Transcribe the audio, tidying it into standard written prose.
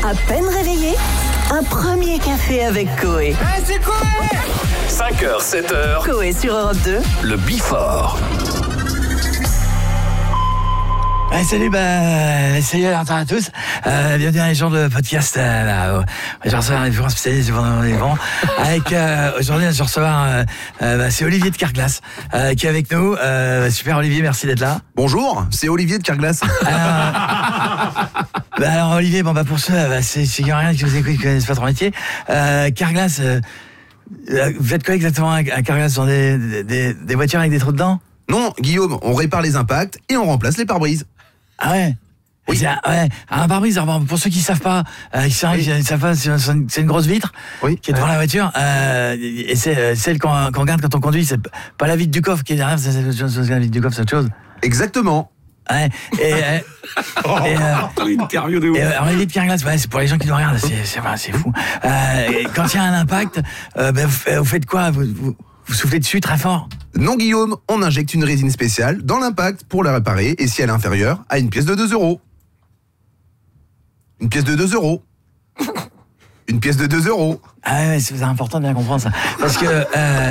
À peine réveillé, un premier café avec Coé. C'est Coé 5h, 7h, Coé sur Europe 2. le Before. Ouais, salut, salut à tous. Bienvenue dans les gens de podcast. Je reçois un référent spécialiste pendant les vents. Avec aujourd'hui, je reçois c'est Olivier de Carglass qui est avec nous. Super Olivier, merci d'être là. Bonjour, c'est Olivier de Carglass. Alors Olivier, pour ceux, c'est rien qui vous écoute, qui connaissent pas ton métier. Carglass, vous faites quoi exactement à Carglass? Dans des voitures avec des trous dedans? Non, Guillaume, on répare les impacts et on remplace les pare-brises. Ah ouais. Oui. Un pare-brise, pour ceux qui savent pas, c'est une grosse vitre qui est devant la voiture, et c'est celle qu'on regarde quand on conduit, c'est pas la vitre du coffre qui est derrière, c'est la vitre du coffre, c'est autre chose. Exactement. Ouais, L'interview de ouf. alors les vitres Carglass, c'est pour les gens qui nous regardent, c'est fou. Et quand il y a un impact, vous faites quoi? Vous soufflez dessus très fort? Non, Guillaume, on injecte une résine spéciale dans l'impact pour la réparer, et si elle est inférieure, à une pièce de 2 €. Une pièce de 2 €. Une pièce de 2 €. Ah ouais, c'est important de bien comprendre ça. Parce que